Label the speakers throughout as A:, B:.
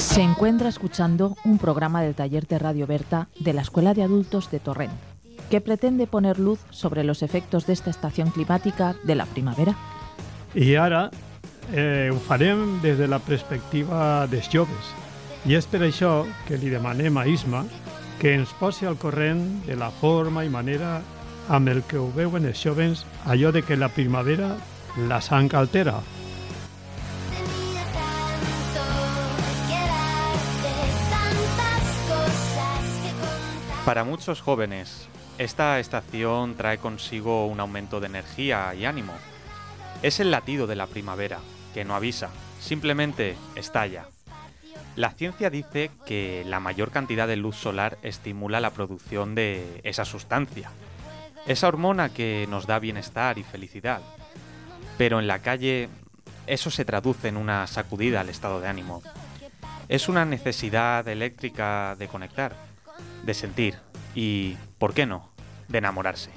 A: Se encuentra escuchando un programa del taller de Radio Berta de la Escuela de Adultos de Torrent, que pretende poner luz sobre los efectos d'esta estació climàtica de la primavera.
B: I ara ho farem des de la perspectiva dels joves. I és per això que li demanem a Isma que ens posi al corrent de la forma i manera amb el que ho veuen els jovens, allò de que la primavera la sang altera.
C: Para muchos jóvenes, esta estación trae consigo un aumento de energía y ánimo. Es el latido de la primavera, que no avisa, simplemente estalla. La ciencia dice que la mayor cantidad de luz solar estimula la producción de esa sustancia, esa hormona que nos da bienestar y felicidad. Pero en la calle, eso se traduce en una sacudida al estado de ánimo. Es una necesidad eléctrica de conectar, de sentir y, ¿por qué no?, de enamorarse.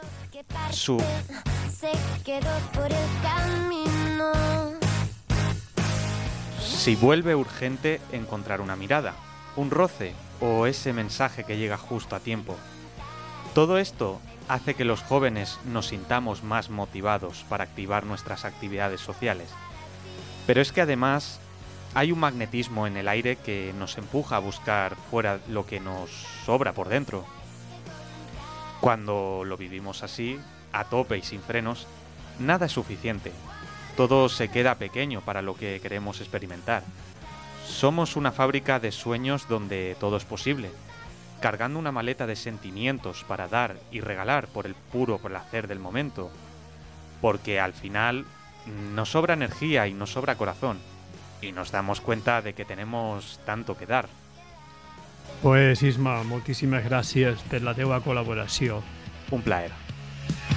C: Si vuelve urgente encontrar una mirada, un roce o ese mensaje que llega justo a tiempo. Todo esto hace que los jóvenes nos sintamos más motivados para activar nuestras actividades sociales. Pero es que además hay un magnetismo en el aire que nos empuja a buscar fuera lo que nos sobra por dentro. Cuando lo vivimos así, a tope y sin frenos, nada es suficiente. Todo se queda pequeño para lo que queremos experimentar. Somos una fábrica de sueños donde todo es posible, cargando una maleta de sentimientos para dar y regalar por el puro placer del momento. Porque al final nos sobra energía y nos sobra corazón, y nos damos cuenta de que tenemos tanto que dar.
B: Pues Isma, moltíssimes gràcies per la teva col·laboració.
C: Un plaer.